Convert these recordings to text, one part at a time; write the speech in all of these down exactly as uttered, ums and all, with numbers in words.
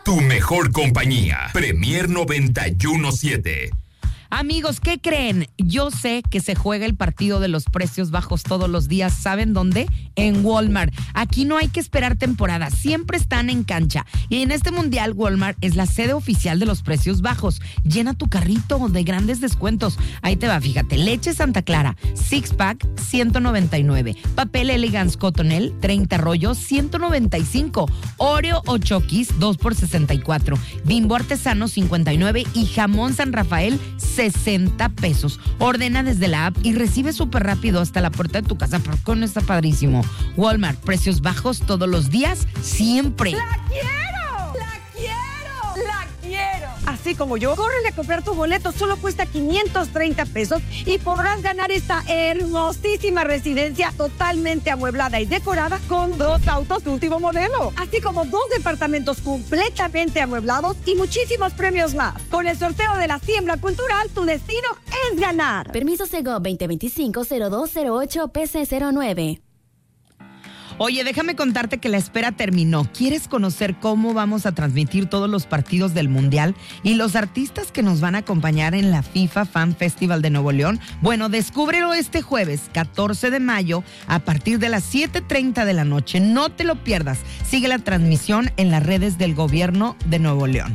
tu mejor compañía. Premier noventa y uno siete. Amigos, ¿qué creen? Yo sé que se juega el partido de los precios bajos todos los días. ¿Saben dónde? En Walmart. Aquí no hay que esperar temporada, siempre están en cancha. Y en este mundial, Walmart es la sede oficial de los precios bajos. Llena tu carrito de grandes descuentos. Ahí te va, fíjate. Leche Santa Clara, six pack, ciento noventa y nueve. Papel Elegance Cottonelle, treinta rollos, ciento noventa y cinco. Oreo o Chokis, dos por sesenta y cuatro. Bimbo Artesano, cincuenta y nueve. Y jamón San Rafael, sesenta pesos. Ordena desde la app y recibe súper rápido hasta la puerta de tu casa. Por con está padrísimo. Walmart, precios bajos todos los días, siempre. ¡La quiero! ¡La quiero! ¡La quiero! Así como yo, córrele a comprar tu boleto. Solo cuesta quinientos treinta pesos y podrás ganar esta hermosísima residencia totalmente amueblada y decorada con dos autos de último modelo, así como dos departamentos completamente amueblados y muchísimos premios más. Con el sorteo de la siembra cultural, tu destino es ganar. Permiso Sego veinte veinticinco cero dos cero ocho P C cero nueve. Oye, déjame contarte que la espera terminó. ¿Quieres conocer cómo vamos a transmitir todos los partidos del Mundial y los artistas que nos van a acompañar en la FIFA Fan Festival de Nuevo León? Bueno, descúbrelo este jueves, catorce de mayo, a partir de las siete treinta de la noche. No te lo pierdas. Sigue la transmisión en las redes del Gobierno de Nuevo León.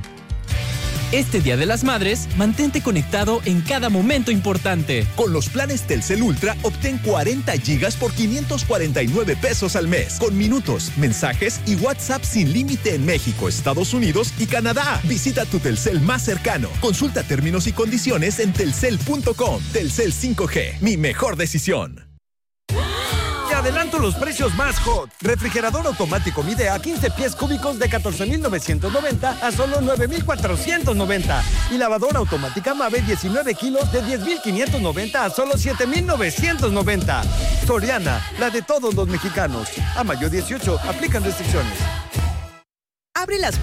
Este Día de las Madres, mantente conectado en cada momento importante. Con los planes Telcel Ultra, obtén cuarenta gigas por quinientos cuarenta y nueve pesos al mes, con minutos, mensajes y WhatsApp sin límite en México, Estados Unidos y Canadá. Visita tu Telcel más cercano. Consulta términos y condiciones en telcel punto com. Telcel cinco G, mi mejor decisión. Adelanto los precios más hot. Refrigerador automático Midea quince pies cúbicos de catorce mil novecientos noventa a solo nueve mil cuatrocientos noventa. Y lavadora automática Mave diecinueve kilos de diez mil quinientos noventa a solo siete mil novecientos noventa. Soriana, la de todos los mexicanos. A mayo dieciocho, aplican restricciones. Abre las